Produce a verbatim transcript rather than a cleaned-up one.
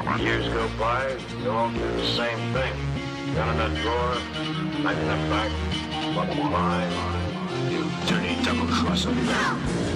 Years go by, you all do the same thing. Gun in that drawer, knife in that back, bottom line. You dirty double crosser.